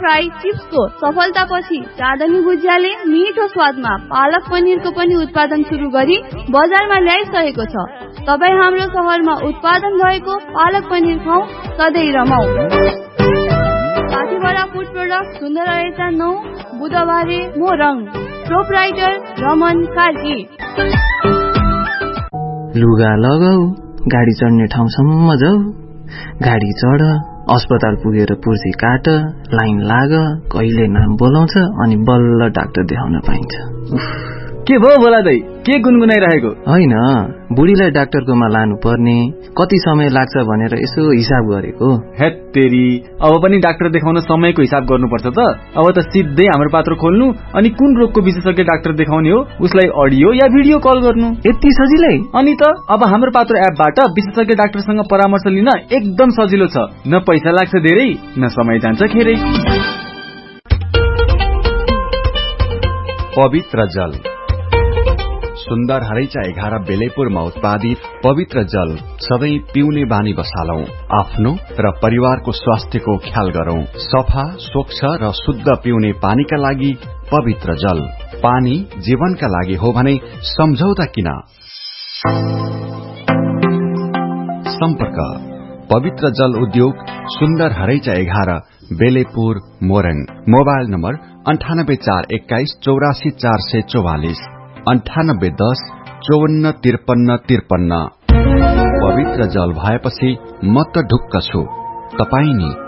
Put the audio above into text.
Fry चिप्सको सफलतापछि चाँदनी भुजियाले मिठो स्वादमा पालक पनिरको पनि उत्पादन सुरु गरी बजारमा ल्याइसकेको छ। तपाईँ हाम्रो शहरमा उत्पादन भएको पालक पनिर खाऊ, सधैँ रमाऊ। साथीभरा फुड प्रोडक्ट सुन्दर रहेछ 9 बुधबारे मोरङ। प्रोपराइटर रमन कार्की। लुगा लगाऊ, गाडी चढ्ने ठाउँसम्म जाऊ, गाडी चढ, अस्पताल पुगेर पुर्जी काट, लाइन लाग, कहिले नाम बोलाउँछ अनि बल्ल डाक्टर देखाउन पाइन्छ। के भयो बोला दाइ, के गुनगुनाइरहेको? होइन, बुढीलाई डाक्टरकोमा लानु पर्ने, कति समय लाग्छ भनेर यसो हिसाब गरेको। हेत तेरी, अब पनि डाक्टर देखाउन समयको हिसाब गर्नुपर्छ त। अब त सिधै हाम्रो पात्र खोल्नु अनि कुन रोगको विशेषज्ञ डाक्टर देखाउने हो उसलाई अडियो या भिडियो कल गर्नु। यति सजिलै? अनि त अब हाम्रो पात्र एपबाट विशेषज्ञ डाक्टरसँग परामर्श लिन एकदम सजिलो छ। न पैसा लाग्छ धेरै, न समय जान्छ खेरै। पवित्र जल। सुन्दर हरैचा 11 बेलेपुरमा उत्पादित पवित्र जल सधैँ पिउने बानी बसालौं। आफ्नो र परिवारको स्वास्थ्यको ख्याल गरौं। सफा, स्वच्छ र शुद्ध पिउने पानीका लागि पवित्र जल। पानी जीवनका लागि हो भने सम्झौता किन? सम्पर्क पवित्र जल उद्योग, सुन्दर हरैचा 11 बेलेपुर मोरङ। Mobile number 9841 84 444, 9810 54 53 53। पवित्र जल भएपछि म त ढुक्क छु, तपाई नि